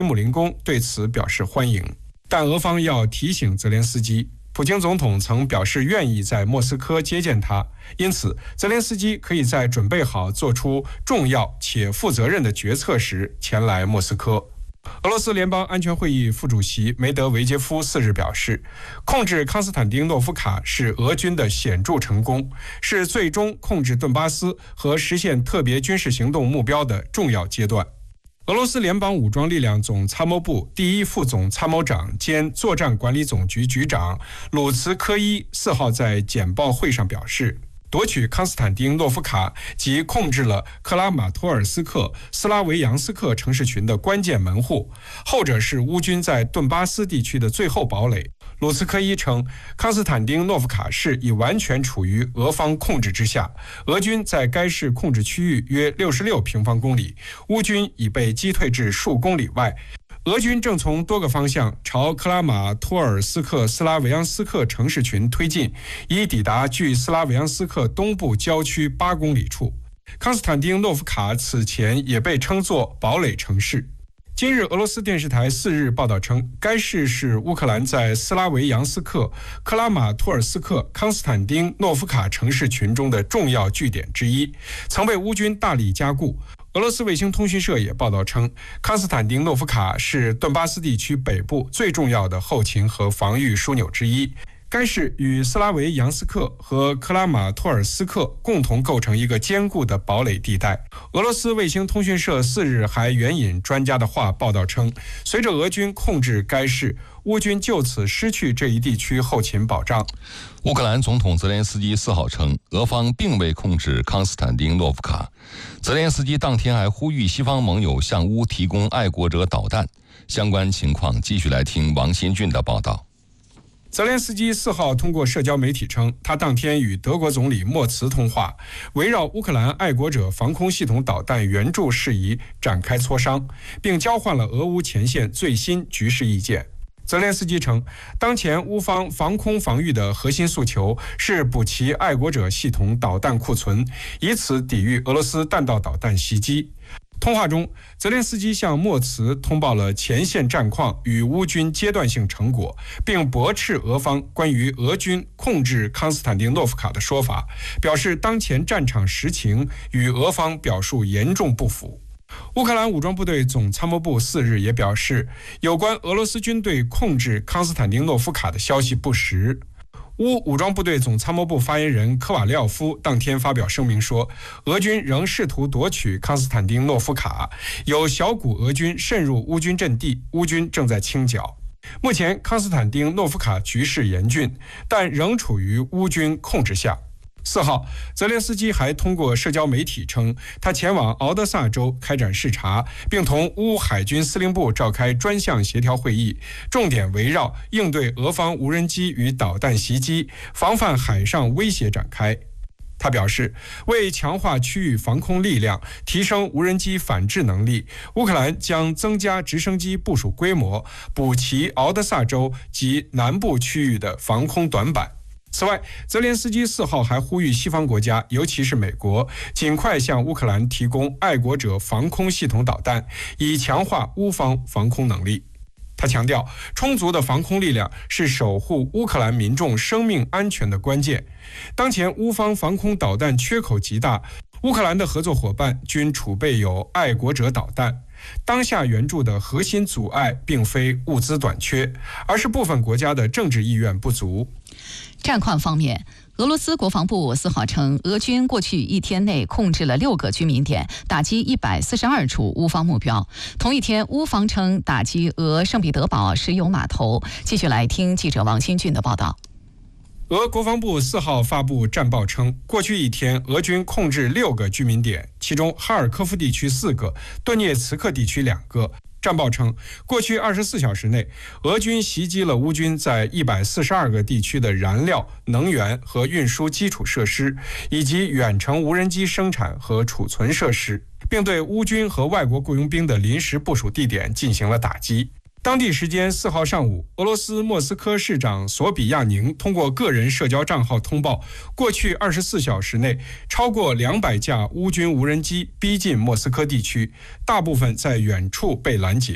姆林宫对此表示欢迎，但俄方要提醒泽连斯基，普京总统曾表示愿意在莫斯科接见他，因此泽连斯基可以在准备好做出重要且负责任的决策时前来莫斯科。俄罗斯联邦安全会议副主席梅德韦杰夫4日表示，控制康斯坦丁诺夫卡是俄军的显著成功，是最终控制顿巴斯和实现特别军事行动目标的重要阶段。俄罗斯联邦武装力量总参谋部第一副总参谋长兼作战管理总局局长鲁茨科伊4号在简报会上表示，夺取康斯坦丁诺夫卡及控制了克拉马托尔斯克、斯拉维扬斯克城市群的关键门户，后者是乌军在顿巴斯地区的最后堡垒。鲁茨科伊称，康斯坦丁诺夫卡市已完全处于俄方控制之下，俄军在该市控制区域约66平方公里，乌军已被击退至数公里外。俄军正从多个方向朝克拉马托尔斯克斯拉维扬斯克城市群推进，以抵达距斯拉维扬斯克东部郊区8公里处。康斯坦丁诺夫卡此前也被称作堡垒城市。今日俄罗斯电视台4日报道称，该市是乌克兰在斯拉维扬斯克、克拉马托尔斯克、康斯坦丁诺夫卡城市群中的重要据点之一，曾被乌军大力加固。俄罗斯卫星通讯社也报道称，康斯坦丁诺夫卡是顿巴斯地区北部最重要的后勤和防御枢纽之一。该市与斯拉维扬斯克和克拉马托尔斯克共同构成一个坚固的堡垒地带。俄罗斯卫星通讯社4日还援引专家的话报道称，随着俄军控制该市，乌军就此失去这一地区后勤保障。 乌克兰总统泽连斯基4号称，俄方并未控制康斯坦丁诺夫卡。泽连斯基当天还呼吁西方盟友向乌提供爱国者导弹。相关情况继续来听王新俊的报道。 泽连斯基4号通过社交媒体称，他当天与德国总理莫茨通话，围绕乌克兰爱国者防空系统导弹援助事宜展开磋商，并交换了俄乌前线最新局势意见。泽连斯基称，当前乌方防空防御的核心诉求是补齐爱国者系统导弹库存，以此抵御俄罗斯弹道导弹袭击。通话中，泽连斯基向莫茨通报了前线战况与乌军阶段性成果，并驳斥俄方关于俄军控制康斯坦丁诺夫卡的说法，表示当前战场实情与俄方表述严重不符。乌克兰武装部队总参谋部4日也表示，有关俄罗斯军队控制康斯坦丁诺夫卡的消息不实。乌武装部队总参谋部发言人科瓦廖夫当天发表声明说，俄军仍试图夺取康斯坦丁诺夫卡，有小股俄军渗入乌军阵地，乌军正在清剿。目前康斯坦丁诺夫卡局势严峻，但仍处于乌军控制下。4号，泽连斯基还通过社交媒体称，他前往敖德萨州开展视察，并同乌海军司令部召开专项协调会议，重点围绕应对俄方无人机与导弹袭击、防范海上威胁展开。他表示，为强化区域防空力量，提升无人机反制能力，乌克兰将增加直升机部署规模，补齐敖德萨州及南部区域的防空短板。此外，泽连斯基4号还呼吁西方国家，尤其是美国，尽快向乌克兰提供爱国者防空系统导弹，以强化乌方防空能力。他强调，充足的防空力量是守护乌克兰民众生命安全的关键。当前乌方防空导弹缺口极大，乌克兰的合作伙伴均储备有爱国者导弹。当下援助的核心阻碍并非物资短缺，而是部分国家的政治意愿不足。 战况方面，俄罗斯国防部4号称，俄军过去1天内控制了6个居民点，打击142处乌方目标。同一天，乌方称打击俄圣彼得堡石油码头。继续来听记者王新俊的报道。 俄国防部4号发布战报称，过去1天，俄军控制6个居民点，其中哈尔科夫地区4个，顿涅茨克地区2个。战报称，过去24小时内，俄军袭击了乌军在142个地区的燃料、能源和运输基础设施，以及远程无人机生产和储存设施，并对乌军和外国雇佣兵的临时部署地点进行了打击。当地时间4号上午，俄罗斯莫斯科市长索比亚宁通过个人社交账号通报，过去24小时内，超过200架乌军无人机逼近莫斯科地区，大部分在远处被拦截。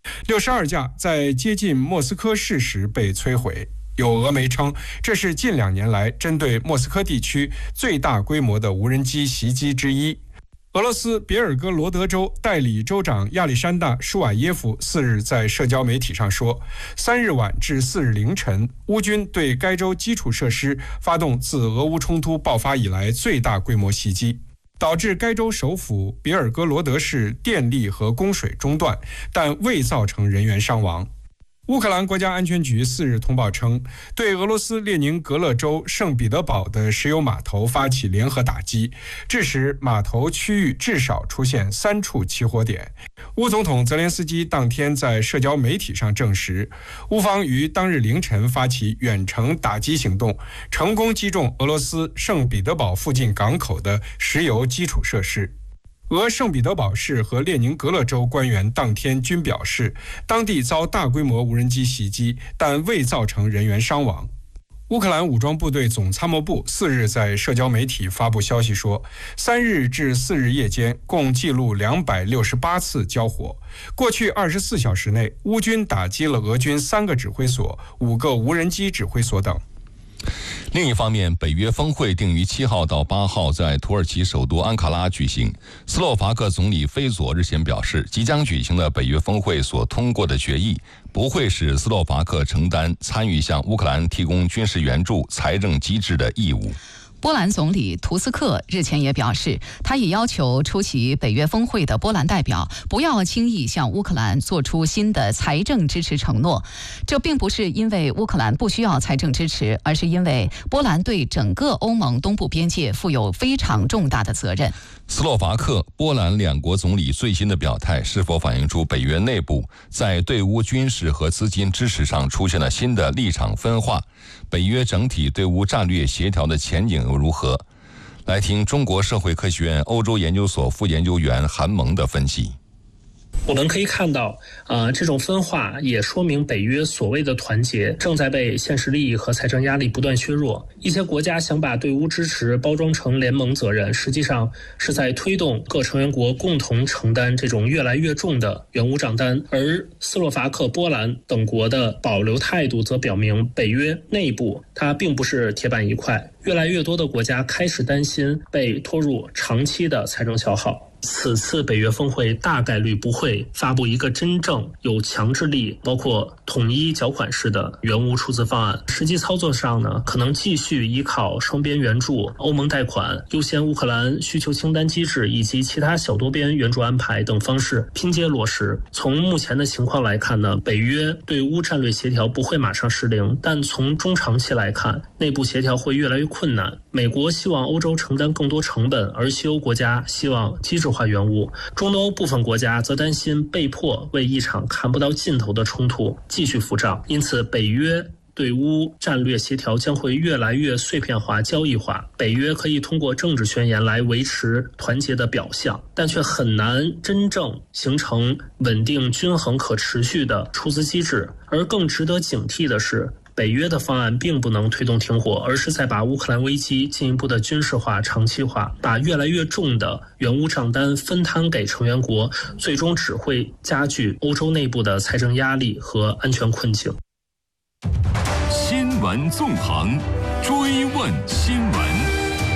62架在接近莫斯科市时被摧毁。有俄媒称，这是近2年来针对莫斯科地区最大规模的无人机袭击之一。俄罗斯别尔哥罗德州代理州长亚历山大·舒瓦耶夫4日在社交媒体上说，3日晚至4日凌晨，乌军对该州基础设施发动自俄乌冲突爆发以来最大规模袭击，导致该州首府别尔哥罗德市电力和供水中断，但未造成人员伤亡。乌克兰国家安全局4日通报称，对俄罗斯列宁格勒州圣彼得堡的石油码头发起联合打击，致使码头区域至少出现3处起火点。乌总统泽连斯基当天在社交媒体上证实，乌方于当日凌晨发起远程打击行动，成功击中俄罗斯圣彼得堡附近港口的石油基础设施。俄圣彼得堡市和列宁格勒州官员当天均表示，当地遭大规模无人机袭击，但未造成人员伤亡。乌克兰武装部队总参谋部4日在社交媒体发布消息说，3日至4日夜间共记录268次交火。过去24小时内，乌军打击了俄军3个指挥所、5个无人机指挥所等。 另一方面，北约峰会定于7号到8号在土耳其首都安卡拉举行。斯洛伐克总理菲佐日前表示，即将举行的北约峰会所通过的决议不会使斯洛伐克承担参与向乌克兰提供军事援助财政机制的义务。 波兰总理图斯克日前也表示，他已要求出席北约峰会的波兰代表不要轻易向乌克兰做出新的财政支持承诺。这并不是因为乌克兰不需要财政支持，而是因为波兰对整个欧盟东部边界负有非常重大的责任。 斯洛伐克、波兰2国总理最新的表态是否反映出北约内部在对乌军事和资金支持上出现了新的立场分化？北约整体对乌战略协调的前景又如何？来听中国社会科学院欧洲研究所副研究员韩萌的分析。 我们可以看到，这种分化也说明北约所谓的团结正在被现实利益和财政压力不断削弱。一些国家想把对乌支持包装成联盟责任，实际上是在推动各成员国共同承担这种越来越重的援乌账单。而斯洛伐克、波兰等国的保留态度则表明，北约内部它并不是铁板一块，越来越多的国家开始担心被拖入长期的财政消耗。此次北约峰会大概率不会发布一个真正有强制力，包括统一缴款式的援乌出资方案。实际操作上呢，可能继续依靠双边援助、欧盟贷款、优先乌克兰需求清单机制以及其他小多边援助安排等方式拼接落实。从目前的情况来看呢，北约对乌战略协调不会马上失灵，但从中长期来看，内部协调会越来越困难。美国希望欧洲承担更多成本，而西欧国家希望机制化援乌，中东欧部分国家则担心被迫为一场看不到尽头的冲突继续付账。因此，北约对乌战略协调将会越来越碎片化、交易化。北约可以通过政治宣言来维持团结的表象，但却很难真正形成稳定、均衡、可持续的出资机制。而更值得警惕的是，北约的方案并不能推动停火，而是在把乌克兰危机进一步的军事化、长期化，把越来越重的援乌账单分摊给成员国，最终只会加剧欧洲内部的财政压力和安全困境。 新闻纵横，追问新闻。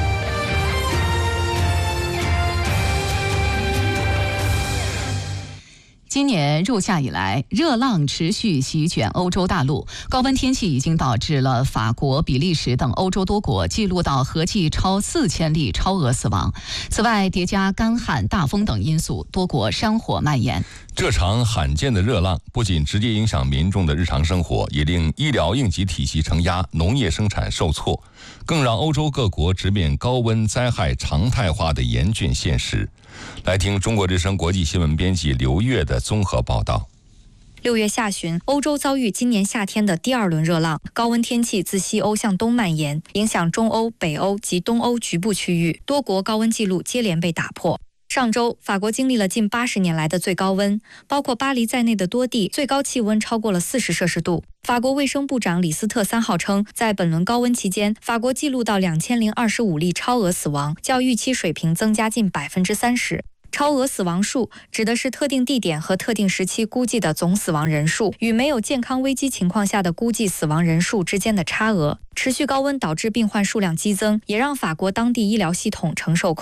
今年入夏以来，热浪持续席卷欧洲大陆，高温天气已经导致了法国、比利时等欧洲多国记录到合计超4000例超额死亡。此外，叠加干旱、大风等因素，多国山火蔓延。 这场罕见的热浪不仅直接影响民众的日常生活，也令医疗应急体系承压，农业生产受挫，更让欧洲各国直面高温灾害常态化的严峻现实。来听中国之声国际新闻编辑刘越的综合报道。 6月下旬，欧洲遭遇今年夏天的第2轮热浪，高温天气自西欧向东蔓延，影响中欧、北欧及东欧局部区域，多国高温记录接连被打破。上周，法国经历了近80年来的最高温，包括巴黎在内的多地最高气温超过了40摄氏度。法国卫生部长李斯特3号称，在本轮高温期间，法国记录到2025例超额死亡，较预期水平增加近30%。 超额死亡数指的是特定地点和特定时期估计的总死亡人数与没有健康危机情况下的估计死亡人数之间的差额。持续高温导致病患数量激增，也让法国当地医疗系统承受